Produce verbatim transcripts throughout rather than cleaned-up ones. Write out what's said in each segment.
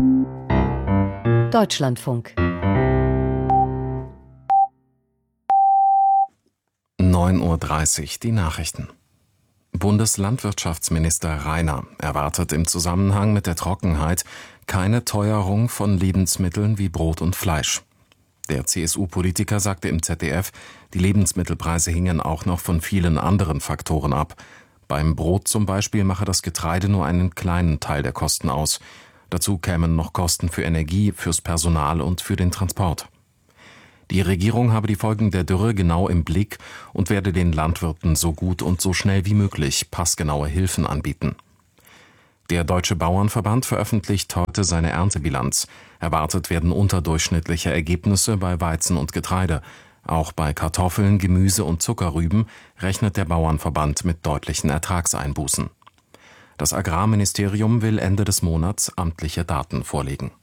Deutschlandfunk. neun Uhr dreißig, die Nachrichten. Bundeslandwirtschaftsminister Rainer erwartet im Zusammenhang mit der Trockenheit keine Teuerung von Lebensmitteln wie Brot und Fleisch. Der C S U-Politiker sagte im Z D F, die Lebensmittelpreise hingen auch noch von vielen anderen Faktoren ab. Beim Brot zum Beispiel mache das Getreide nur einen kleinen Teil der Kosten aus. Dazu kämen noch Kosten für Energie, fürs Personal und für den Transport. Die Regierung habe die Folgen der Dürre genau im Blick und werde den Landwirten so gut und so schnell wie möglich passgenaue Hilfen anbieten. Der Deutsche Bauernverband veröffentlicht heute seine Erntebilanz. Erwartet werden unterdurchschnittliche Ergebnisse bei Weizen und Getreide. Auch bei Kartoffeln, Gemüse und Zuckerrüben rechnet der Bauernverband mit deutlichen Ertragseinbußen. Das Agrarministerium will Ende des Monats amtliche Daten vorlegen.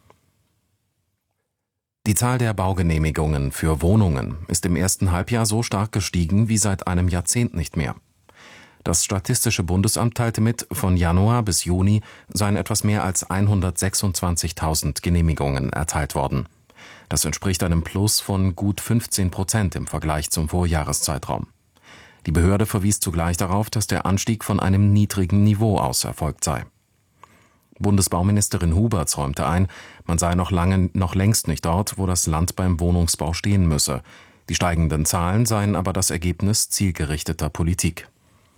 Die Zahl der Baugenehmigungen für Wohnungen ist im ersten Halbjahr so stark gestiegen wie seit einem Jahrzehnt nicht mehr. Das Statistische Bundesamt teilte mit, von Januar bis Juni seien etwas mehr als hundertsechsundzwanzigtausend Genehmigungen erteilt worden. Das entspricht einem Plus von gut fünfzehn Prozent im Vergleich zum Vorjahreszeitraum. Die Behörde verwies zugleich darauf, dass der Anstieg von einem niedrigen Niveau aus erfolgt sei. Bundesbauministerin Huberts räumte ein, man sei noch lange, noch längst nicht dort, wo das Land beim Wohnungsbau stehen müsse. Die steigenden Zahlen seien aber das Ergebnis zielgerichteter Politik.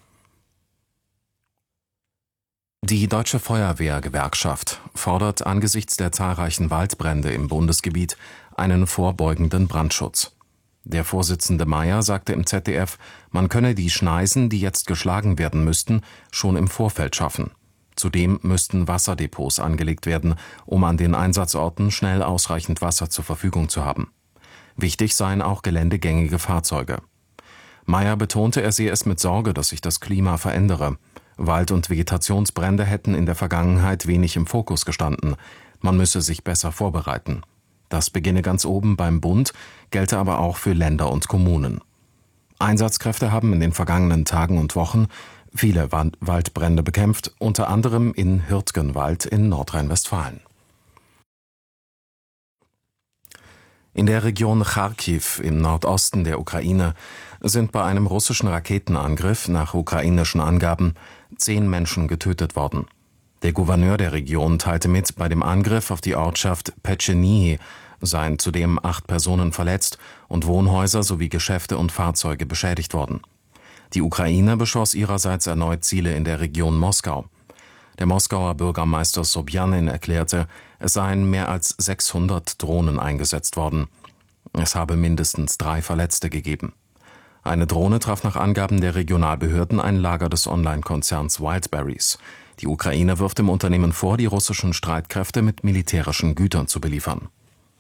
Die Deutsche Feuerwehr-Gewerkschaft fordert angesichts der zahlreichen Waldbrände im Bundesgebiet einen vorbeugenden Brandschutz. Der Vorsitzende Mayer sagte im Z D F, man könne die Schneisen, die jetzt geschlagen werden müssten, schon im Vorfeld schaffen. Zudem müssten Wasserdepots angelegt werden, um an den Einsatzorten schnell ausreichend Wasser zur Verfügung zu haben. Wichtig seien auch geländegängige Fahrzeuge. Mayer betonte, er sehe es mit Sorge, dass sich das Klima verändere. Wald- und Vegetationsbrände hätten in der Vergangenheit wenig im Fokus gestanden. Man müsse sich besser vorbereiten. Das beginne ganz oben beim Bund, gelte aber auch für Länder und Kommunen. Einsatzkräfte haben in den vergangenen Tagen und Wochen viele Waldbrände bekämpft, unter anderem in Hürtgenwald in Nordrhein-Westfalen. In der Region Charkiw im Nordosten der Ukraine sind bei einem russischen Raketenangriff nach ukrainischen Angaben zehn Menschen getötet worden. Der Gouverneur der Region teilte mit, bei dem Angriff auf die Ortschaft Petschenihi seien zudem acht Personen verletzt und Wohnhäuser sowie Geschäfte und Fahrzeuge beschädigt worden. Die Ukraine beschoss ihrerseits erneut Ziele in der Region Moskau. Der Moskauer Bürgermeister Sobjanin erklärte, es seien mehr als sechshundert Drohnen eingesetzt worden. Es habe mindestens drei Verletzte gegeben. Eine Drohne traf nach Angaben der Regionalbehörden ein Lager des Online-Konzerns Wildberries. Die Ukraine wirft dem Unternehmen vor, die russischen Streitkräfte mit militärischen Gütern zu beliefern.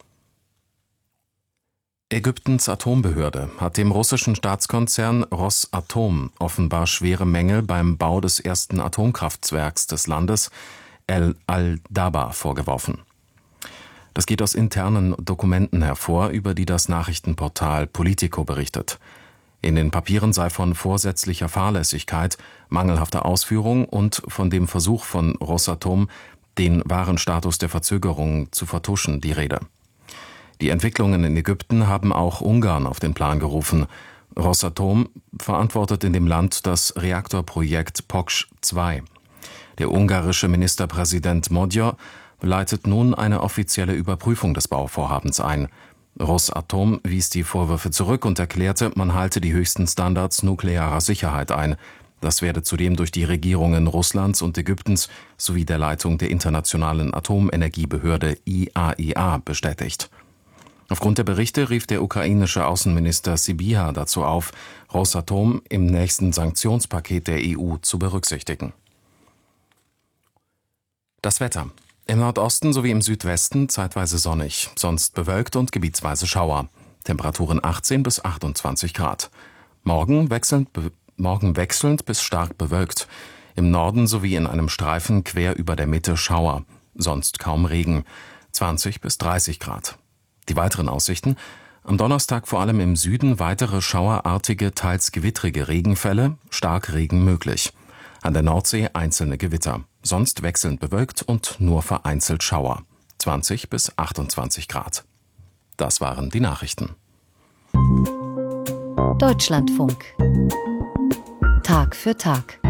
Ägyptens Atombehörde hat dem russischen Staatskonzern Rosatom offenbar schwere Mängel beim Bau des ersten Atomkraftwerks des Landes, El Al-Daba, vorgeworfen. Das geht aus internen Dokumenten hervor, über die das Nachrichtenportal Politico berichtet. In den Papieren sei von vorsätzlicher Fahrlässigkeit, mangelhafter Ausführung und von dem Versuch von Rosatom, den wahren Status der Verzögerung zu vertuschen, die Rede. Die Entwicklungen in Ägypten haben auch Ungarn auf den Plan gerufen. Rosatom verantwortet in dem Land das Reaktorprojekt Poksh zwei. Der ungarische Ministerpräsident Magyar leitet nun eine offizielle Überprüfung des Bauvorhabens ein. Rosatom wies die Vorwürfe zurück und erklärte, man halte die höchsten Standards nuklearer Sicherheit ein. Das werde zudem durch die Regierungen Russlands und Ägyptens sowie der Leitung der Internationalen Atomenergiebehörde I A E A bestätigt. Aufgrund der Berichte rief der ukrainische Außenminister Sybiha dazu auf, Rosatom im nächsten Sanktionspaket der E U zu berücksichtigen. Das Wetter. Im Nordosten sowie im Südwesten zeitweise sonnig, sonst bewölkt und gebietsweise Schauer. Temperaturen achtzehn bis achtundzwanzig Grad. Morgen wechselnd, be- morgen wechselnd bis stark bewölkt. Im Norden sowie in einem Streifen quer über der Mitte Schauer, sonst kaum Regen. zwanzig bis dreißig Grad. Die weiteren Aussichten: am Donnerstag vor allem im Süden weitere schauerartige, teils gewittrige Regenfälle, Starkregen möglich. An der Nordsee einzelne Gewitter, sonst wechselnd bewölkt und nur vereinzelt Schauer. zwanzig bis achtundzwanzig Grad. Das waren die Nachrichten. Deutschlandfunk. Tag für Tag.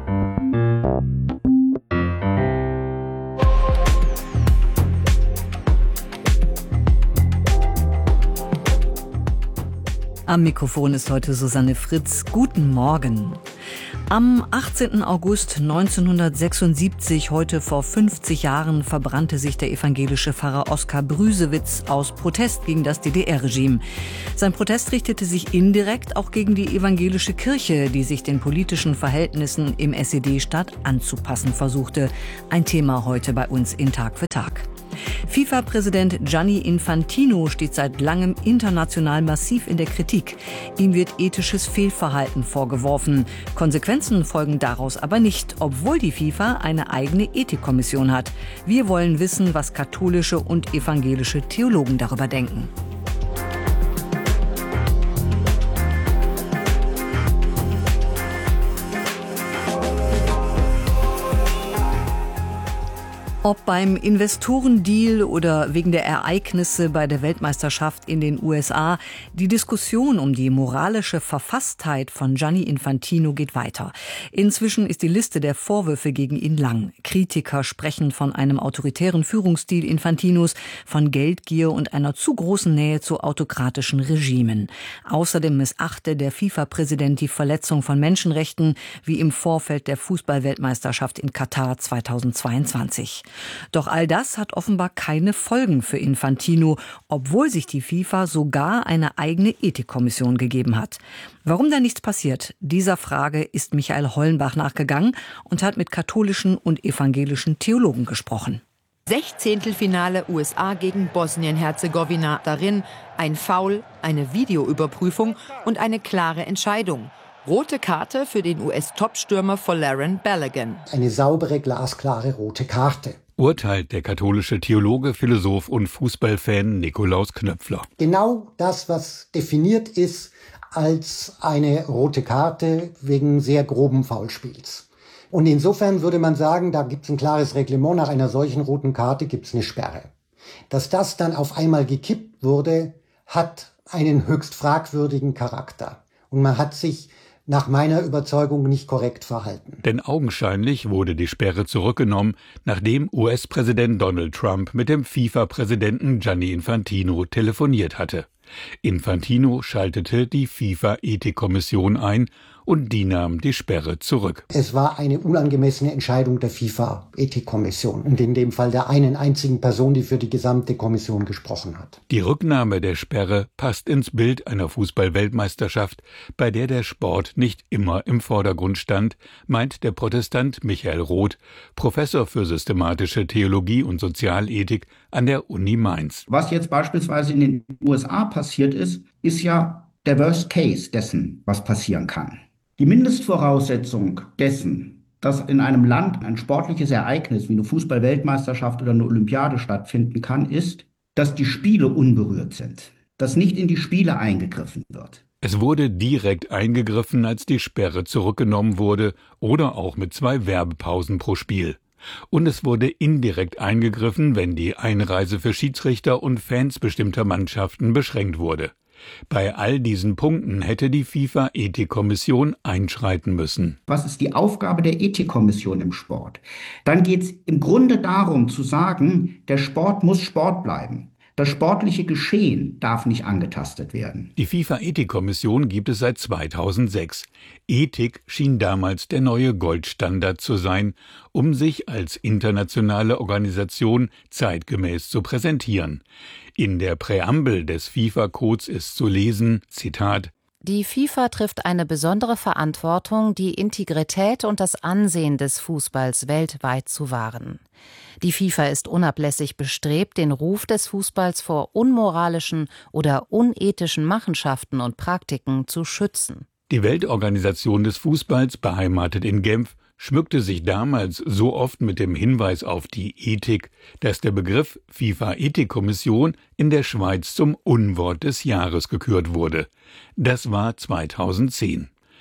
Am Mikrofon ist heute Susanne Fritz. Guten Morgen. Am achtzehnten August neunzehnhundertsechsundsiebzig, heute vor fünfzig Jahren, verbrannte sich der evangelische Pfarrer Oskar Brüsewitz aus Protest gegen das D D R-Regime. Sein Protest richtete sich indirekt auch gegen die evangelische Kirche, die sich den politischen Verhältnissen im S E D-Staat anzupassen versuchte. Ein Thema heute bei uns in Tag für Tag. FIFA-Präsident Gianni Infantino steht seit langem international massiv in der Kritik. Ihm wird ethisches Fehlverhalten vorgeworfen. Konsequenzen folgen daraus aber nicht, obwohl die FIFA eine eigene Ethikkommission hat. Wir wollen wissen, was katholische und evangelische Theologen darüber denken. Ob beim Investorendeal oder wegen der Ereignisse bei der Weltmeisterschaft in den U S A, die Diskussion um die moralische Verfasstheit von Gianni Infantino geht weiter. Inzwischen ist die Liste der Vorwürfe gegen ihn lang. Kritiker sprechen von einem autoritären Führungsstil Infantinos, von Geldgier und einer zu großen Nähe zu autokratischen Regimen. Außerdem missachte der FIFA-Präsident die Verletzung von Menschenrechten, wie im Vorfeld der Fußball-Weltmeisterschaft in Katar zweitausendzweiundzwanzig. Doch all das hat offenbar keine Folgen für Infantino, obwohl sich die FIFA sogar eine eigene Ethikkommission gegeben hat. Warum da nichts passiert? Dieser Frage ist Michael Hollenbach nachgegangen und hat mit katholischen und evangelischen Theologen gesprochen. Sechzehntelfinale U S A gegen Bosnien-Herzegowina. Darin ein Foul, eine Videoüberprüfung und eine klare Entscheidung. Rote Karte für den U S-Topstürmer Folarin Balogun. Eine saubere, glasklare rote Karte. Urteilt der katholische Theologe, Philosoph und Fußballfan Nikolaus Knöpfler. Genau das, was definiert ist als eine rote Karte wegen sehr groben Foulspiels. Und insofern würde man sagen, da gibt es ein klares Reglement, nach einer solchen roten Karte gibt es eine Sperre. Dass das dann auf einmal gekippt wurde, hat einen höchst fragwürdigen Charakter. Und man hat sich nach meiner Überzeugung nicht korrekt verhalten. Denn augenscheinlich wurde die Sperre zurückgenommen, nachdem U S-Präsident Donald Trump mit dem FIFA-Präsidenten Gianni Infantino telefoniert hatte. Infantino schaltete die FIFA-Ethikkommission ein und die nahm die Sperre zurück. Es war eine unangemessene Entscheidung der FIFA-Ethikkommission und in dem Fall der einen einzigen Person, die für die gesamte Kommission gesprochen hat. Die Rücknahme der Sperre passt ins Bild einer Fußball-Weltmeisterschaft, bei der der Sport nicht immer im Vordergrund stand, meint der Protestant Michael Roth, Professor für systematische Theologie und Sozialethik an der Uni Mainz. Was jetzt beispielsweise in den U S A passiert ist, ist ja der Worst Case dessen, was passieren kann. Die Mindestvoraussetzung dessen, dass in einem Land ein sportliches Ereignis wie eine Fußball-Weltmeisterschaft oder eine Olympiade stattfinden kann, ist, dass die Spiele unberührt sind, dass nicht in die Spiele eingegriffen wird. Es wurde direkt eingegriffen, als die Sperre zurückgenommen wurde oder auch mit zwei Werbepausen pro Spiel. Und es wurde indirekt eingegriffen, wenn die Einreise für Schiedsrichter und Fans bestimmter Mannschaften beschränkt wurde. Bei all diesen Punkten hätte die FIFA-Ethikkommission einschreiten müssen. Was ist die Aufgabe der Ethikkommission im Sport? Dann geht es im Grunde darum zu sagen, der Sport muss Sport bleiben. Das sportliche Geschehen darf nicht angetastet werden. Die FIFA-Ethikkommission gibt es seit zweitausendsechs. Ethik schien damals der neue Goldstandard zu sein, um sich als internationale Organisation zeitgemäß zu präsentieren. In der Präambel des FIFA-Codes ist zu lesen, Zitat: Die FIFA trifft eine besondere Verantwortung, die Integrität und das Ansehen des Fußballs weltweit zu wahren. Die FIFA ist unablässig bestrebt, den Ruf des Fußballs vor unmoralischen oder unethischen Machenschaften und Praktiken zu schützen. Die Weltorganisation des Fußballs, beheimatet in Genf, schmückte sich damals so oft mit dem Hinweis auf die Ethik, dass der Begriff FIFA-Ethikkommission in der Schweiz zum Unwort des Jahres gekürt wurde. Das war zweitausendzehn.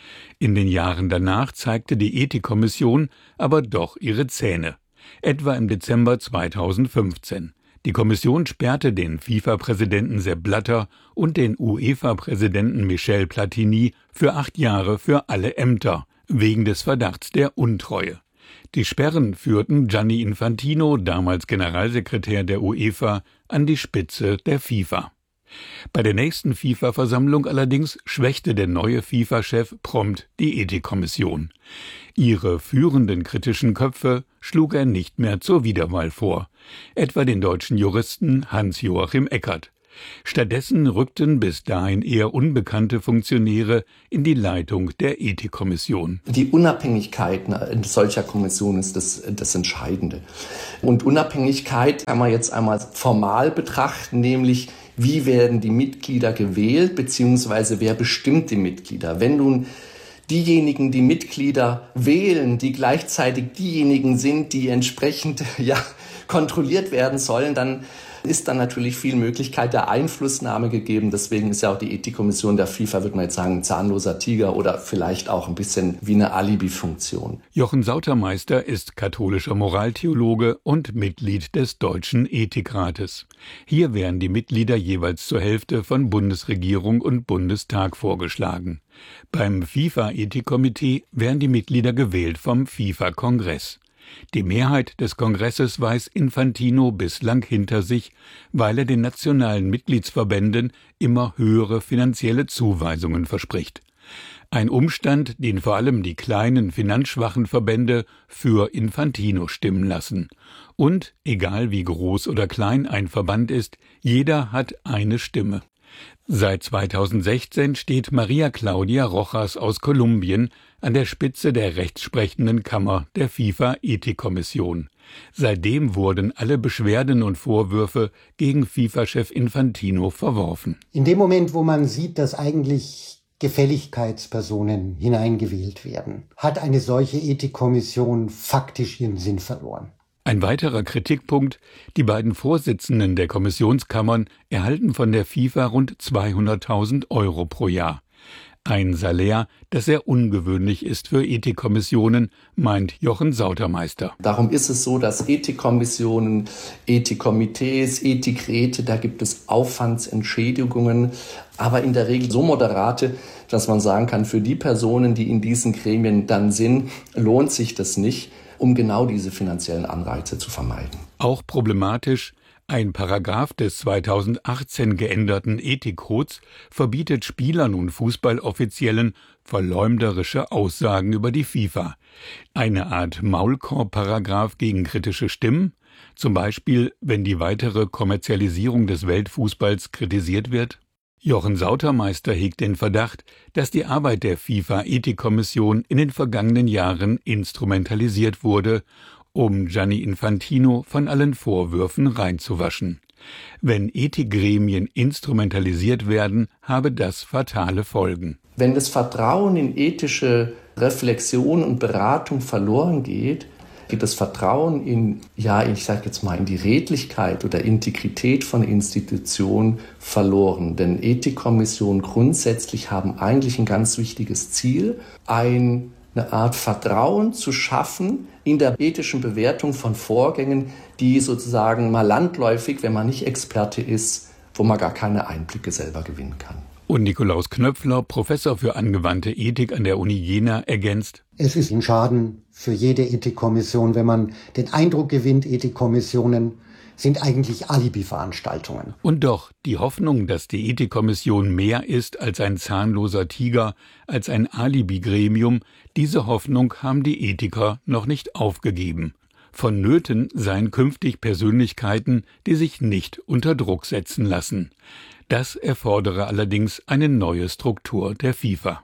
In den Jahren danach zeigte die Ethikkommission aber doch ihre Zähne. Etwa im Dezember zweitausendfünfzehn. Die Kommission sperrte den FIFA-Präsidenten Sepp Blatter und den UEFA-Präsidenten Michel Platini für acht Jahre für alle Ämter, wegen des Verdachts der Untreue. Die Sperren führten Gianni Infantino, damals Generalsekretär der UEFA, an die Spitze der FIFA. Bei der nächsten FIFA-Versammlung allerdings schwächte der neue FIFA-Chef prompt die Ethikkommission. Ihre führenden kritischen Köpfe schlug er nicht mehr zur Wiederwahl vor, etwa den deutschen Juristen Hans-Joachim Eckert. Stattdessen rückten bis dahin eher unbekannte Funktionäre in die Leitung der Ethikkommission. Die Unabhängigkeit solcher Kommission ist das, das Entscheidende. Und Unabhängigkeit kann man jetzt einmal formal betrachten, nämlich wie werden die Mitglieder gewählt, beziehungsweise wer bestimmt die Mitglieder. Wenn nun diejenigen, die Mitglieder wählen, die gleichzeitig diejenigen sind, die entsprechend ja, kontrolliert werden sollen, dann ist dann natürlich viel Möglichkeit der Einflussnahme gegeben. Deswegen ist ja auch die Ethikkommission der FIFA, würde man jetzt sagen, ein zahnloser Tiger oder vielleicht auch ein bisschen wie eine Alibi-Funktion. Jochen Sautermeister ist katholischer Moraltheologe und Mitglied des Deutschen Ethikrates. Hier werden die Mitglieder jeweils zur Hälfte von Bundesregierung und Bundestag vorgeschlagen. Beim FIFA-Ethikkomitee werden die Mitglieder gewählt vom FIFA-Kongress. Die Mehrheit des Kongresses weiß Infantino bislang hinter sich, weil er den nationalen Mitgliedsverbänden immer höhere finanzielle Zuweisungen verspricht. Ein Umstand, den vor allem die kleinen finanzschwachen Verbände für Infantino stimmen lassen. Und, egal wie groß oder klein ein Verband ist, jeder hat eine Stimme. Seit zweitausendsechzehn steht Maria Claudia Rojas aus Kolumbien an der Spitze der rechtssprechenden Kammer der FIFA-Ethikkommission. Seitdem wurden alle Beschwerden und Vorwürfe gegen FIFA-Chef Infantino verworfen. In dem Moment, wo man sieht, dass eigentlich Gefälligkeitspersonen hineingewählt werden, hat eine solche Ethikkommission faktisch ihren Sinn verloren. Ein weiterer Kritikpunkt: Die beiden Vorsitzenden der Kommissionskammern erhalten von der FIFA rund zweihunderttausend Euro pro Jahr. Ein Salär, das sehr ungewöhnlich ist für Ethikkommissionen, meint Jochen Sautermeister. Darum ist es so, dass Ethikkommissionen, Ethikkomitees, Ethikräte, da gibt es Aufwandsentschädigungen, aber in der Regel so moderate, dass man sagen kann, für die Personen, die in diesen Gremien dann sind, lohnt sich das nicht, um genau diese finanziellen Anreize zu vermeiden. Auch problematisch: Ein Paragraph des zweitausendachtzehn geänderten Ethikcodes verbietet Spielern und Fußballoffiziellen verleumderische Aussagen über die FIFA. Eine Art Maulkorb-Paragraph gegen kritische Stimmen, zum Beispiel, wenn die weitere Kommerzialisierung des Weltfußballs kritisiert wird. Jochen Sautermeister hegt den Verdacht, dass die Arbeit der FIFA-Ethikkommission in den vergangenen Jahren instrumentalisiert wurde, um Gianni Infantino von allen Vorwürfen reinzuwaschen. Wenn Ethikgremien instrumentalisiert werden, habe das fatale Folgen. Wenn das Vertrauen in ethische Reflexion und Beratung verloren geht, geht das Vertrauen in, ja, ich sage jetzt mal, in die Redlichkeit oder Integrität von Institutionen verloren. Denn Ethikkommissionen grundsätzlich haben eigentlich ein ganz wichtiges Ziel, ein eine Art Vertrauen zu schaffen in der ethischen Bewertung von Vorgängen, die sozusagen mal landläufig, wenn man nicht Experte ist, wo man gar keine Einblicke selber gewinnen kann. Und Nikolaus Knöpfler, Professor für angewandte Ethik an der Uni Jena, ergänzt: Es ist ein Schaden für jede Ethikkommission, wenn man den Eindruck gewinnt, Ethikkommissionen sind eigentlich Alibi-Veranstaltungen. Und doch, die Hoffnung, dass die Ethikkommission mehr ist als ein zahnloser Tiger, als ein Alibi-Gremium, diese Hoffnung haben die Ethiker noch nicht aufgegeben. Vonnöten seien künftig Persönlichkeiten, die sich nicht unter Druck setzen lassen. Das erfordere allerdings eine neue Struktur der FIFA.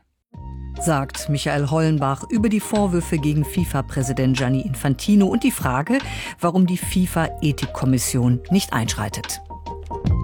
Sagt Michael Hollenbach über die Vorwürfe gegen FIFA-Präsident Gianni Infantino und die Frage, warum die FIFA-Ethikkommission nicht einschreitet.